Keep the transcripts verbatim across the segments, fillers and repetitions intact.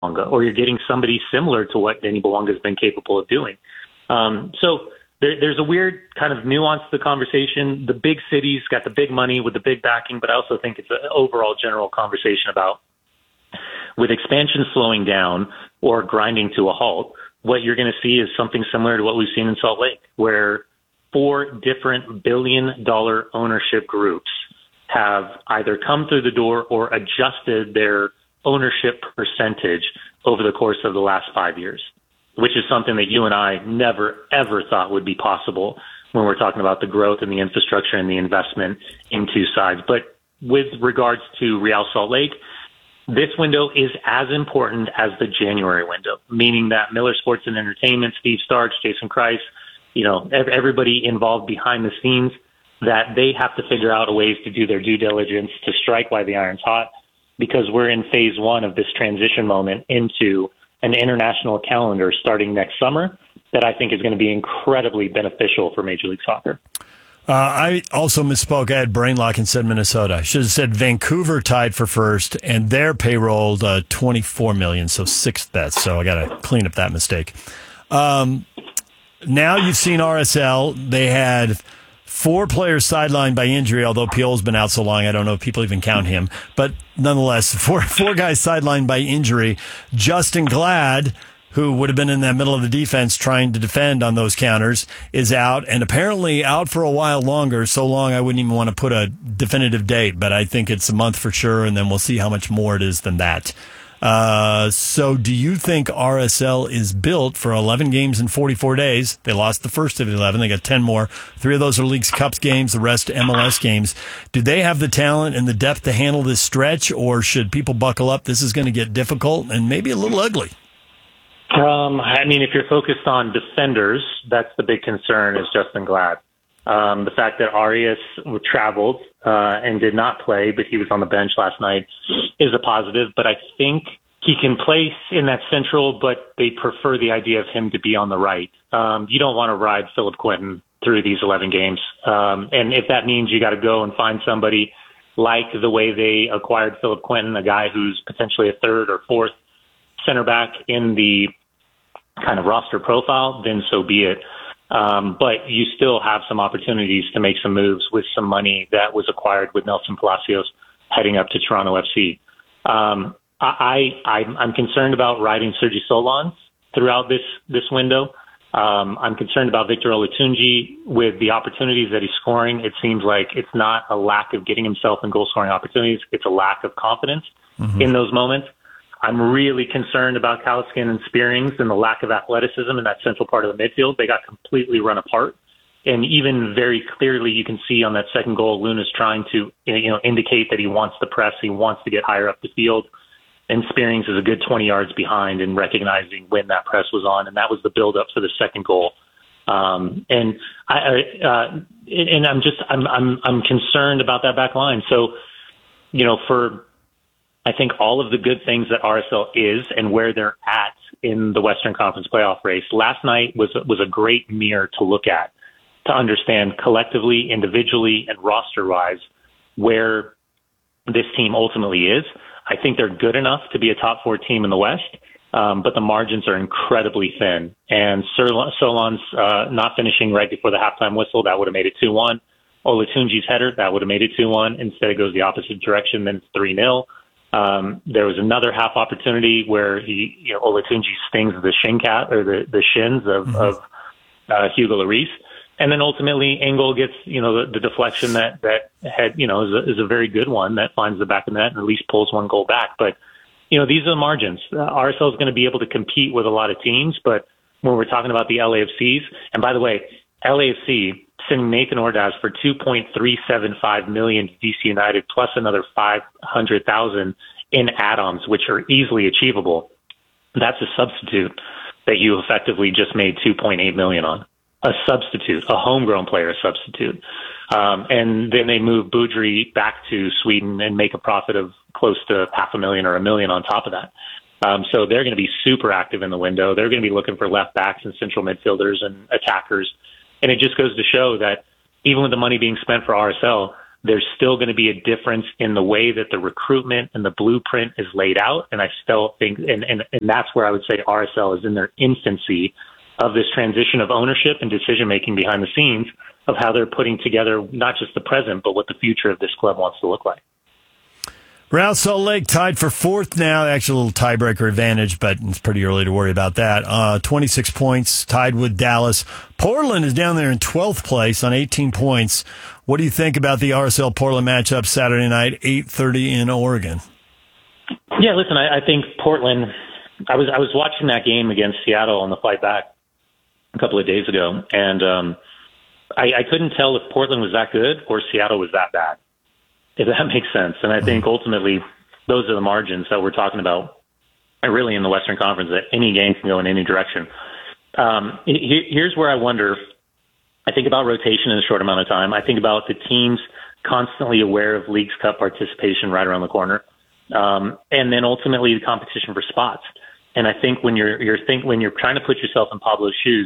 Bouanga, or you're getting somebody similar to what Denny Bouanga has been capable of doing. Um, so there, there's a weird kind of nuance to the conversation. The big cities got the big money with the big backing, but I also think it's an overall general conversation about, with expansion slowing down or grinding to a halt, what you're going to see is something similar to what we've seen in Salt Lake, where four different billion dollar ownership groups have either come through the door or adjusted their ownership percentage over the course of the last five years, which is something that you and I never, ever thought would be possible when we're talking about the growth and the infrastructure and the investment in two sides. But with regards to Real Salt Lake, this window is as important as the January window, meaning that Miller Sports and Entertainment, Steve Starks, Jason Kreis, you know, everybody involved behind the scenes, that they have to figure out a ways to do their due diligence to strike while the iron's hot, because we're in phase one of this transition moment into an international calendar starting next summer that I think is going to be incredibly beneficial for Major League Soccer. Uh, I also misspoke. I had brain lock and said Minnesota. I should have said Vancouver tied for first, and they're payrolled uh, twenty-four million dollars, so sixth best. So I got to clean up that mistake. Um, now you've seen R S L. They had four players sidelined by injury, although Piol's been out so long, I don't know if people even count him. But nonetheless, four four guys sidelined by injury. Justin Glad, who would have been in that middle of the defense trying to defend on those counters, is out, and apparently out for a while longer, so long I wouldn't even want to put a definitive date, but I think it's a month for sure, and then we'll see how much more it is than that. Uh, so do you think R S L is built for eleven games in forty-four days? They lost the first of the eleven. They got ten more. Three of those are Leagues Cup games, the rest M L S games. Do they have the talent and the depth to handle this stretch, or should people buckle up? This is going to get difficult and maybe a little ugly. Um, I mean, if you're focused on defenders, that's the big concern, is Justin Glad. Um, the fact that Arias traveled uh, and did not play, but he was on the bench last night, is a positive. But I think he can play in that central, but they prefer the idea of him to be on the right. Um, you don't want to ride Philip Quinton through these eleven games. Um, and if that means you got to go and find somebody like the way they acquired Philip Quinton, a guy who's potentially a third or fourth center back in the kind of roster profile, then so be it. Um, but you still have some opportunities to make some moves with some money that was acquired with Nelson Palacios heading up to Toronto F C. Um, I, I, I'm concerned about riding Sergi Solans throughout this, this window. Um, I'm concerned about Victor Olatunji with the opportunities that he's scoring. It seems like it's not a lack of getting himself in goal scoring opportunities. It's a lack of confidence mm-hmm. in those moments. I'm really concerned about Caliscan and Spearings and the lack of athleticism in that central part of the midfield. They got completely run apart. And even very clearly, you can see on that second goal, Luna's trying to, you know, indicate that he wants to press, he wants to get higher up the field. And Spearings is a good twenty yards behind in recognizing when that press was on. And that was the buildup for the second goal. Um, and I, uh, and I'm just, I'm, I'm, I'm concerned about that back line. So, you know, for, I think all of the good things that R S L is and where they're at in the Western Conference playoff race, last night was was a great mirror to look at, to understand collectively, individually, and roster-wise where this team ultimately is. I think they're good enough to be a top four team in the West, um, but the margins are incredibly thin. And Solon's uh, not finishing right before the halftime whistle, that would have made it two one. Olatunji's header, that would have made it two one. Instead, it goes the opposite direction, then it's three nil. Um, there was another half opportunity where he, you know, Olatunji stings the shin cap or the, the shins of, mm-hmm. of uh, Hugo Lloris. And then ultimately Engel gets, you know, the, the deflection that, that had, you know, is a, is a very good one that finds the back of the net and at least pulls one goal back. But, you know, these are the margins. Uh, R S L is going to be able to compete with a lot of teams, but when we're talking about the L A F Cs, and by the way, L A F C sending Nathan Ordaz for two point three seven five million dollars to D C United plus another five hundred thousand in add-ons, which are easily achievable. That's a substitute that you effectively just made two point eight million dollars on. A substitute, a homegrown player substitute. Um, and then they move Boudry back to Sweden and make a profit of close to half a million or a million on top of that. Um, so they're going to be super active in the window. They're going to be looking for left backs and central midfielders and attackers. And it just goes to show that even with the money being spent for R S L, There's still going to be a difference in the way that the recruitment and the blueprint is laid out. And I still think, and, and, and that's where I would say R S L is in their infancy of this transition of ownership and decision-making behind the scenes of how they're putting together not just the present, but what the future of this club wants to look like. Real Salt Lake tied for fourth now. Actually, a little tiebreaker advantage, but it's pretty early to worry about that. Uh, twenty-six points, tied with Dallas. Portland is down there in twelfth place on eighteen points. What do you think about the R S L Portland matchup Saturday night, eight thirty in Oregon? Yeah, listen, I, I think Portland, I was I was watching that game against Seattle on the flight back a couple of days ago, and um, I, I couldn't tell if Portland was that good or Seattle was that bad, if that makes sense. And I think ultimately those are the margins that we're talking about, and really in the Western Conference, that any game can go in any direction. Um, he, here's where I wonder. I think about rotation in a short amount of time. I think about the teams constantly aware of Leagues Cup participation right around the corner, um, and then ultimately the competition for spots. And I think when you're you're think when you're trying to put yourself in Pablo's shoes,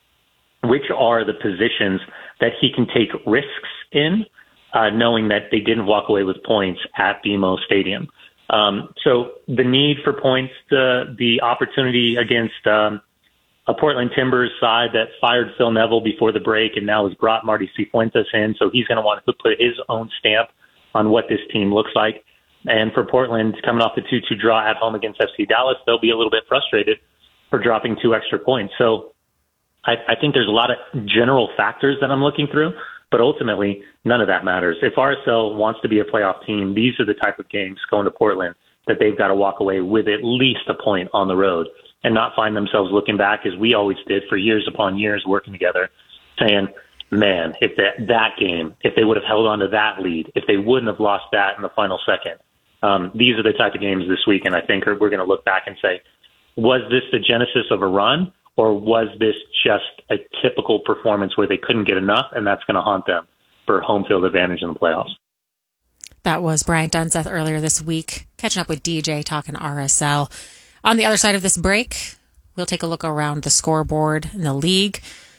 which are the positions that he can take risks in, uh, knowing that they didn't walk away with points at B M O Stadium. Um, so the need for points, the the opportunity against um, a Portland Timbers side that fired Phil Neville before the break and now has brought Marty Cifuentes in, so he's going to want to put his own stamp on what this team looks like. And for Portland, coming off the two two draw at home against F C Dallas, they'll be a little bit frustrated for dropping two extra points. So I, I think there's a lot of general factors that I'm looking through, but ultimately, none of that matters. If R S L wants to be a playoff team, these are the type of games going to Portland that they've got to walk away with at least a point on the road and not find themselves looking back, as we always did for years upon years working together, saying, man, if that, that game, if they would have held on to that lead, if they wouldn't have lost that in the final second, um, these are the type of games this week, and I think we're going to look back and say, was this the genesis of a run, or was this just a typical performance where they couldn't get enough, and that's going to haunt them for home field advantage in the playoffs? That was Bryant Dunseth earlier this week, catching up with D J, talking R S L. On the other side of this break, we'll take a look around the scoreboard in the league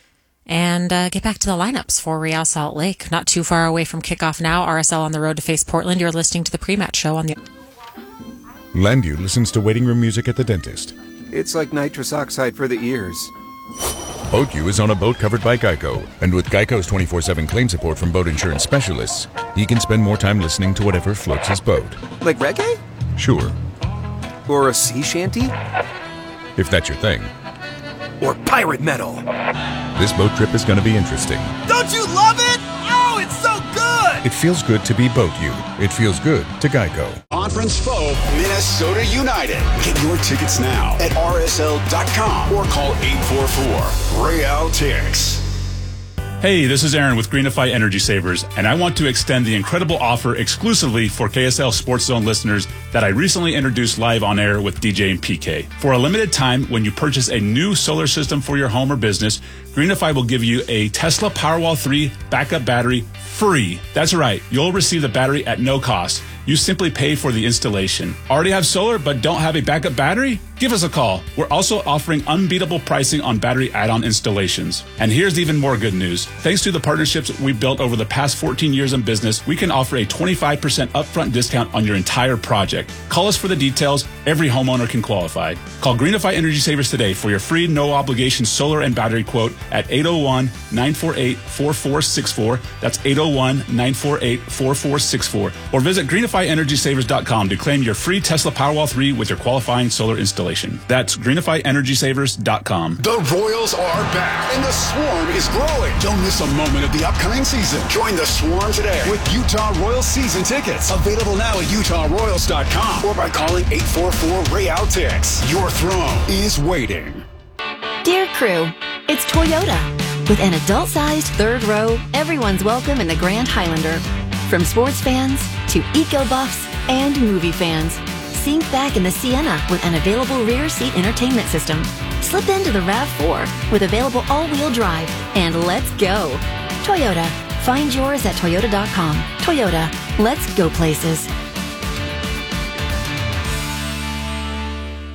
and uh, get back to the lineups for Real Salt Lake. Not too far away from kickoff now. R S L on the road to face Portland. You're listening to the pre-match show on the... Landu listens to waiting room music at the dentist. It's like nitrous oxide for the ears. BoatU is on a boat covered by Geico, and with Geico's twenty-four seven claim support from boat insurance specialists, he can spend more time listening to whatever floats his boat. Like reggae? Sure. Or a sea shanty? If that's your thing. Or pirate metal? This boat trip is going to be interesting. Don't you love it? Oh, it's so good! It feels good to be BoatU. It feels good to Geico. Conference foe, Minnesota United. Get your tickets now at R S L dot com or call eight four four Real Tix. Hey, this is Aaron with Greenify Energy Savers, and I want to extend the incredible offer exclusively for K S L Sports Zone listeners that I recently introduced live on air with D J and P K. For a limited time, when you purchase a new solar system for your home or business, Greenify will give you a Tesla Powerwall three backup battery free. That's right, you'll receive the battery at no cost. You simply pay for the installation. Already have solar but don't have a backup battery? Give us a call. We're also offering unbeatable pricing on battery add-on installations. And here's even more good news. Thanks to the partnerships we've built over the past fourteen years in business, we can offer a twenty-five percent upfront discount on your entire project. Call us for the details. Every homeowner can qualify. Call Greenify Energy Savers today for your free no-obligation solar and battery quote at eight oh one, nine four eight, four four six four. That's eight oh one, nine four eight, four four six four. Or visit greenify energy savers dot com to claim your free Tesla Powerwall three with your qualifying solar installation. That's greenify energy savers dot com. The Royals are back, and the Swarm is growing. Don't miss a moment of the upcoming season. Join the Swarm today with Utah Royals season tickets. Available now at utah royals dot com or by calling eight four four Real Tix. Your throne is waiting. Dear crew, it's Toyota. With an adult-sized third row, everyone's welcome in the Grand Highlander. From sports fans to eco-buffs and movie fans. Sink back in the Sienna with an available rear seat entertainment system. Slip into the RAV four with available all-wheel drive. And let's go. Toyota. Find yours at toyota dot com. Toyota. Let's go places.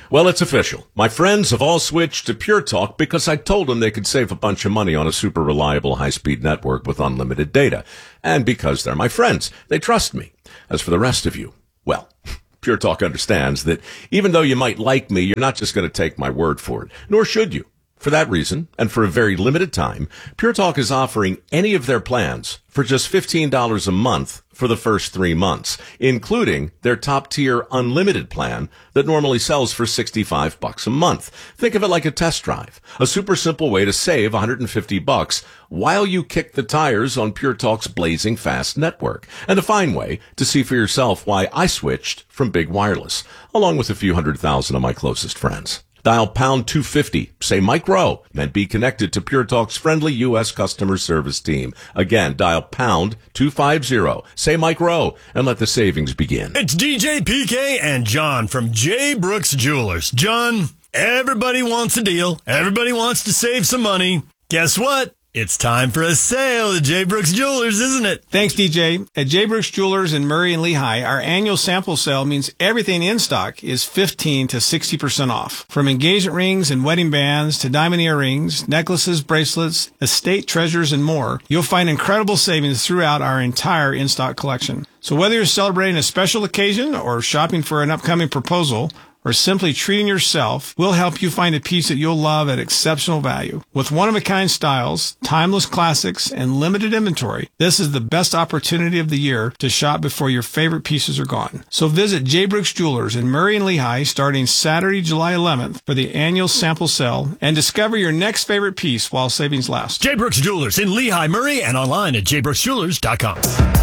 Well, it's official. My friends have all switched to Pure Talk because I told them they could save a bunch of money on a super reliable high-speed network with unlimited data. And because they're my friends, they trust me. As for the rest of you, well, Pure Talk understands that even though you might like me, you're not just going to take my word for it, nor should you. For that reason, and for a very limited time, Pure Talk is offering any of their plans for just fifteen dollars a month for the first three months, including their top-tier unlimited plan that normally sells for sixty-five bucks a month. Think of it like a test drive, a super simple way to save one hundred fifty bucks while you kick the tires on Pure Talk's blazing fast network, and a fine way to see for yourself why I switched from Big Wireless, along with a few hundred thousand of my closest friends. Dial pound two fifty, say Mike Rowe, and be connected to Pure Talk's friendly U S customer service team. Again, dial pound two fifty, say Mike Rowe, and let the savings begin. It's D J P K and John from J. Brooks Jewelers. John, everybody wants a deal. Everybody wants to save some money. Guess what? It's time for a sale at J. Brooks Jewelers, isn't it? Thanks, D J. At J. Brooks Jewelers in Murray and Lehigh, our annual sample sale means everything in stock is fifteen to sixty percent off. From engagement rings and wedding bands to diamond earrings, necklaces, bracelets, estate treasures, and more, you'll find incredible savings throughout our entire in-stock collection. So whether you're celebrating a special occasion or shopping for an upcoming proposal, or simply treating yourself, we'll help you find a piece that you'll love at exceptional value. With one-of-a-kind styles, timeless classics, and limited inventory, this is the best opportunity of the year to shop before your favorite pieces are gone. So visit J. Brooks Jewelers in Murray and Lehigh starting Saturday, July eleventh for the annual sample sale and discover your next favorite piece while savings last. J. Brooks Jewelers in Lehigh, Murray, and online at j brooks jewelers dot com.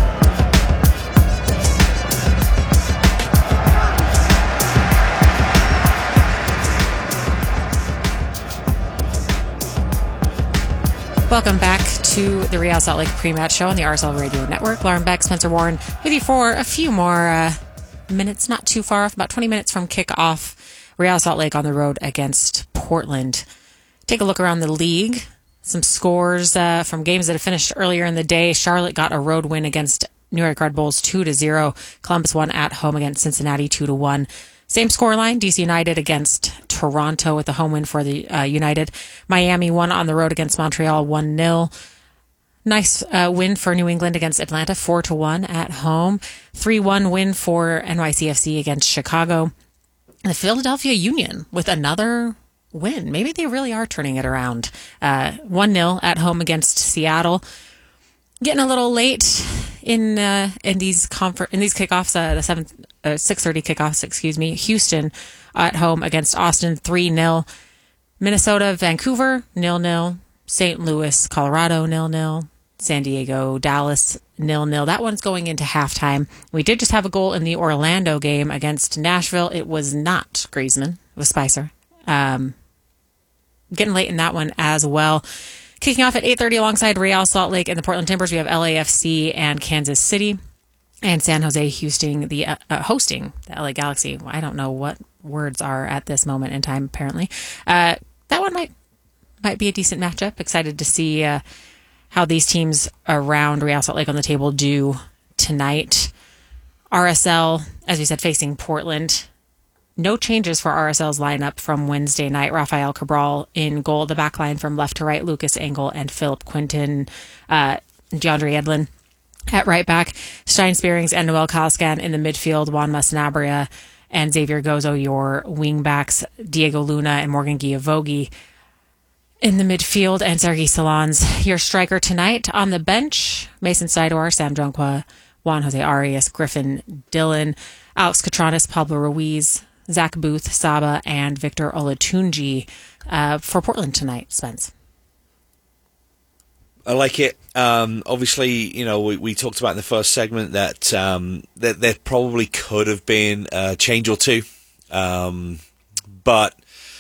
Welcome back to the Real Salt Lake Pre-Match Show on the R S L Radio Network. Lauren Beck, Spencer Warren with you for a few more uh, minutes, not too far off, about twenty minutes from kickoff. Real Salt Lake on the road against Portland. Take a look around the league. Some scores uh, from games that have finished earlier in the day. Charlotte got a road win against New York Red Bulls two to zero. Columbus won at home against Cincinnati two to one. Same scoreline, D C United against Toronto with a home win for the uh, United. Miami won on the road against Montreal one nil. Nice uh, win for New England against Atlanta four to one at home. three one win for N Y C F C against Chicago. And the Philadelphia Union with another win. Maybe they really are turning it around. Uh, one nil at home against Seattle. Getting a little late in uh, in these confer- in these kickoffs, uh, the seventh, uh, six thirty kickoffs. Excuse me. Houston at home against Austin, three nil. Minnesota, Vancouver, nil nil. Saint Louis, Colorado, nil nil. San Diego, Dallas, nil nil. That one's going into halftime. We did just have a goal in the Orlando game against Nashville. It was not Griezmann. It was Spicer. Um, getting late in that one as well. Kicking off at eight thirty alongside Real Salt Lake and the Portland Timbers, we have L A F C and Kansas City, and San Jose hosting the uh, uh, hosting the L A Galaxy. I don't know what words are at this moment in time. Apparently, uh, that one might might be a decent matchup. Excited to see uh, how these teams around Real Salt Lake on the table do tonight. R S L, as we said, facing Portland. No changes for R S L's lineup from Wednesday night. Rafael Cabral in goal. The back line from left to right, Lucas Engel and Philip Quinton, uh, DeAndre Edlin at right back, Stein Spearings and Noel Kalaskan in the midfield, Juan Sanabria and Xavier Gozo, your wingbacks, Diego Luna and Morgan Guiavogi in the midfield, and Sergei Salans, your striker tonight. On the bench, Mason Sidor, Sam Jonqua, Juan Jose Arias, Griffin Dillon, Alex Catranis, Pablo Ruiz, Zach Booth, Saba, and Victor Olatunji uh, for Portland tonight, Spence. I like it. Um, obviously, you know, we, we talked about in the first segment that, um, that there probably could have been a change or two. Um, but,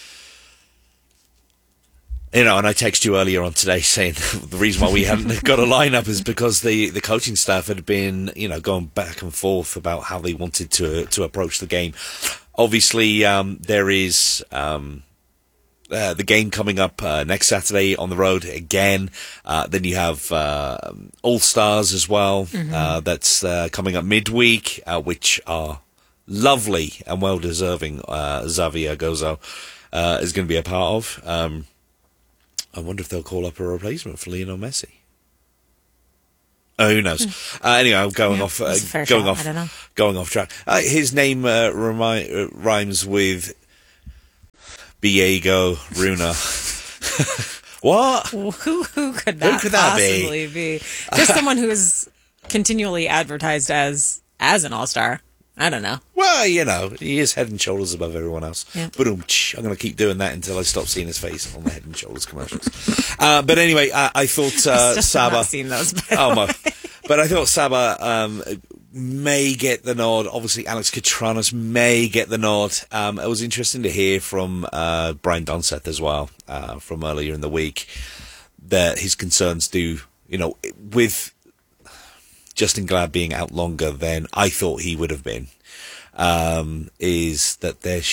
you know, and I texted you earlier on today saying the reason why we hadn't got a lineup is because the, the coaching staff had been, you know, going back and forth about how they wanted to to approach the game. Obviously, um, there is um, uh, the game coming up uh, next Saturday on the road again. Uh, then you have uh, All Stars as well. Mm-hmm. Uh, that's uh, coming up midweek, uh, which are lovely and well-deserving uh, Xavier Gozo uh, is going to be a part of. Um, I wonder if they'll call up a replacement for Lionel Messi. Oh, who knows? Uh, anyway, I'm going Yeah, off, uh, it's a fair going shot. off, I don't know. going off track. Uh, his name uh, remi- uh, rhymes with Diego Runa. What? Who who could that, Who could that be? possibly be? Just someone who is continually advertised as as an all-star. I don't know. Well, you know, he is head and shoulders above everyone else. Yeah. But um, I'm going to keep doing that until I stop seeing his face on the Head and Shoulders commercials. Uh, but anyway, I, I thought uh, Just Saba. not seen those. By Oh the my! way. But I thought Saba um, may get the nod. Obviously, Alex Katranos may get the nod. Um, it was interesting to hear from uh, Brian Dunseth as well uh, from earlier in the week that his concerns do, you know, with Justin Glad being out longer than I thought he would have been, um, is that there